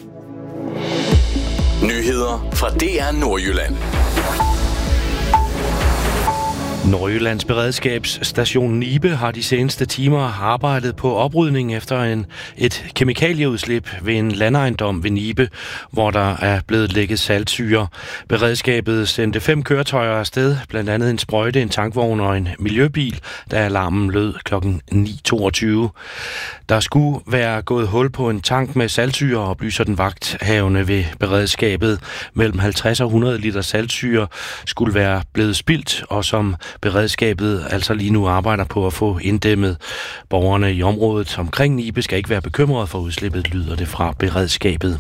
Nyheder fra DR Nordjylland. Nordjyllands Beredskabsstation Nibe har de seneste timer arbejdet på oprydning efter et kemikalieudslip ved en landejendom ved Nibe, hvor der er blevet lækket saltsyre. Beredskabet sendte 5 køretøjer afsted, blandt andet en sprøjte, en tankvogn og en miljøbil, da alarmen lød kl. 9.22. Der skulle være gået hul på en tank med saltsyre, oplyser den vagthavende ved beredskabet. Mellem 50 og 100 liter saltsyre skulle være blevet spildt, og som beredskabet altså lige nu arbejder på at få inddæmmet. Borgerne i området omkring Nibe skal ikke være bekymrede for udslippet, lyder det fra beredskabet.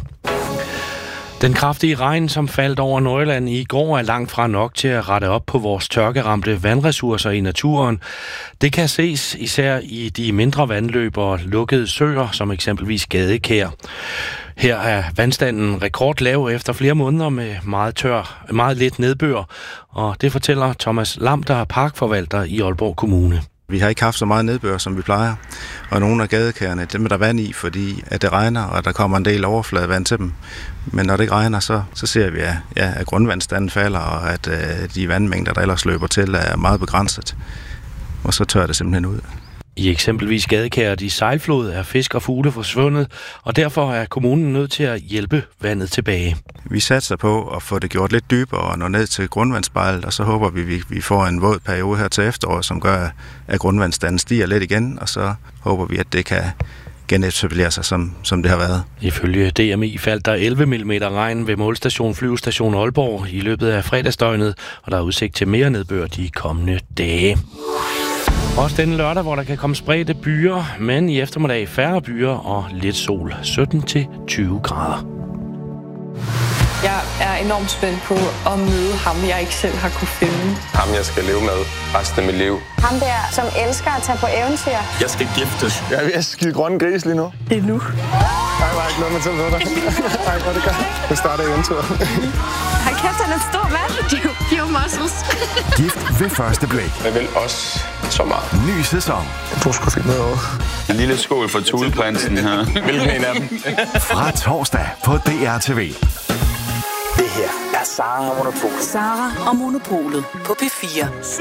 Den kraftige regn, som faldt over Nordjylland i går, er langt fra nok til at rette op på vores tørkeramte vandressourcer i naturen. Det kan ses især i de mindre vandløb og lukkede søer, som eksempelvis Gadekær. Her er vandstanden rekordlav efter flere måneder med meget lidt nedbør, og det fortæller Thomas Lam, der er parkforvalter i Aalborg Kommune. Vi har ikke haft så meget nedbør, som vi plejer, og nogle af gadekærerne, dem er der vand i, fordi at det regner, og der kommer en del overfladevand til dem. Men når det ikke regner, så ser vi, at grundvandsstanden falder, og at de vandmængder, der ellers løber til, er meget begrænset. Og så tør det simpelthen ud. I eksempelvis Gadekær i Sejlflod er fisk og fugle forsvundet, og derfor er kommunen nødt til at hjælpe vandet tilbage. Vi satser på at få det gjort lidt dybere og nå ned til grundvandsspejlet, og så håber vi får en våd periode her til efterår, som gør, at grundvandsstanden stiger lidt igen, og så håber vi, at det kan genetablere sig, som det har været. Ifølge DMI faldt der 11 mm regn ved målstation Flyvestation Aalborg i løbet af fredagsdøgnet, og der er udsigt til mere nedbør de kommende dage. Også denne lørdag, hvor der kan komme spredte byer, men i eftermiddag færre byer og lidt sol, 17-20 grader. Jeg er enormt spændt på at møde ham, jeg ikke selv har kunne finde. Ham, jeg skal leve med resten af mit liv. Ham der, som elsker at tage på eventyr. Jeg skal giftes. Jeg er ved at skide grønne gris lige nu. Det er nu. Jeg var ikke noget med til ved dig. Ej, hvor det gør. Det starter eventyret. Hold kæft, han er en stor mand. De er muscles. Gift ved første blik. Jeg vil også så meget. Ny sæson. Du skulle finde noget over. En lille skål for Thuleprinsen her. Hvilken en af dem? Fra torsdag på DRTV. Det her er Sara og Monopolet. Sara og Monopolet på P4.